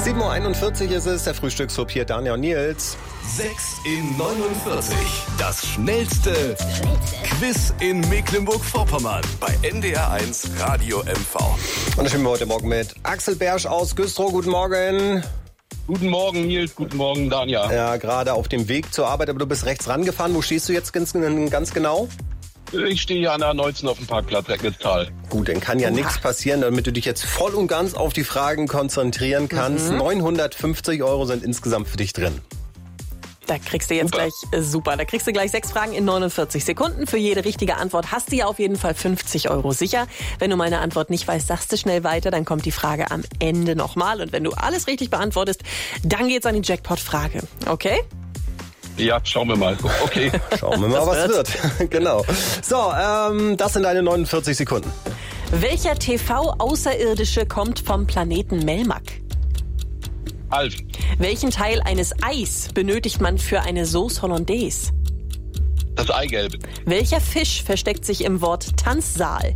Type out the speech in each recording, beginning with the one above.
7.41 Uhr ist es, der Frühstücksclub hier, Daniel und Nils. 6 in 49. Das schnellste Quiz in Mecklenburg-Vorpommern bei NDR1 Radio MV. Und das spielen wir heute Morgen mit Axel Bersch aus Güstrow. Guten Morgen. Guten Morgen, Nils. Guten Morgen, Daniel. Ja, gerade auf dem Weg zur Arbeit, aber du bist rechts rangefahren. Wo stehst du jetzt ganz genau? Ich stehe hier an der 19 auf dem Parkplatz Recknitztal. Gut, dann kann ja nichts passieren, damit du dich jetzt voll und ganz auf die Fragen konzentrieren kannst. 950 € sind insgesamt für dich drin. Da kriegst du jetzt gleich, da kriegst du gleich 6 Fragen in 49 Sekunden. Für jede richtige Antwort hast du ja auf jeden Fall 50 € sicher. Wenn du mal eine Antwort nicht weißt, sagst du schnell weiter, dann kommt die Frage am Ende nochmal. Und wenn du alles richtig beantwortest, dann geht's an die Jackpot-Frage. Okay? Ja, schauen wir mal. Okay. Schauen wir mal, was wird. Genau. So, das sind deine 49 Sekunden. Welcher TV-Außerirdische kommt vom Planeten Melmac? Alf. Welchen Teil eines Eis benötigt man für eine Sauce Hollandaise? Das Eigelb. Welcher Fisch versteckt sich im Wort Tanzsaal?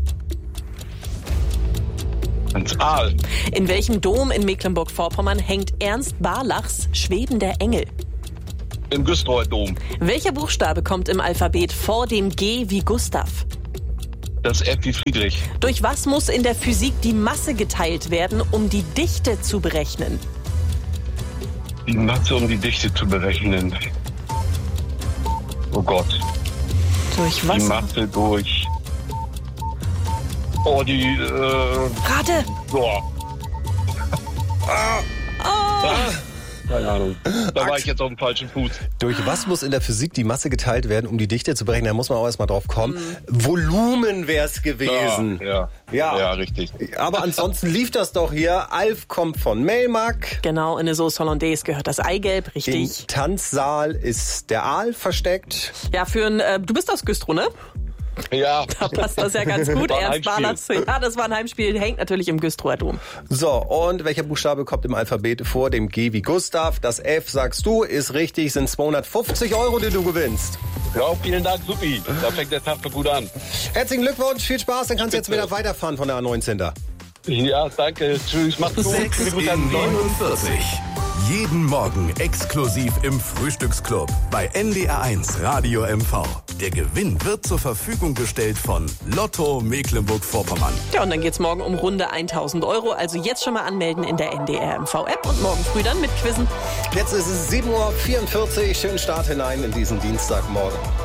Ein Aal. In welchem Dom in Mecklenburg-Vorpommern hängt Ernst Barlachs Schwebender Engel? Im Güstrower Dom. Welcher Buchstabe kommt im Alphabet vor dem G wie Gustav? Das F wie Friedrich. Durch was muss in der Physik die Masse geteilt werden, um die Dichte zu berechnen? Die Masse, um die Dichte zu berechnen. Oh Gott. Durch was? Die Masse durch... Oh, die... Rate! Boah. Keine Ahnung. Da war ich jetzt auf dem falschen Fuß. Durch was muss in der Physik die Masse geteilt werden, um die Dichte zu berechnen? Da muss man auch erstmal drauf kommen. Volumen wär's gewesen. Ja, richtig. Aber ansonsten lief das doch hier. Alf kommt von Melmac. Genau, in eine Sauce Hollandaise gehört das Eigelb, richtig. Im Tanzsaal ist der Aal versteckt. Ja, du bist aus Güstrow, ne? Ja. Da passt das ja ganz gut. War ein Ernst Barlachs, ja, das war ein Heimspiel, hängt natürlich im Güstrower Dom. So, und welcher Buchstabe kommt im Alphabet vor dem G wie Gustav? Das F, sagst du, ist richtig, sind 250 €, die du gewinnst. Ja, vielen Dank, Supi. Da fängt der Tag so gut an. Herzlichen Glückwunsch, viel Spaß, dann kannst du jetzt wieder weiterfahren von der A19 da. Ja, danke. Tschüss, macht's gut. 6 in 49. Jeden Morgen exklusiv im Frühstücksclub bei NDR1 Radio MV. Der Gewinn wird zur Verfügung gestellt von Lotto Mecklenburg-Vorpommern. Ja, und dann geht's morgen um runde 1.000 €. Also jetzt schon mal anmelden in der NDR MV-App und morgen früh dann mit Quizzen. Jetzt ist es 7.44 Uhr, schönen Start hinein in diesen Dienstagmorgen.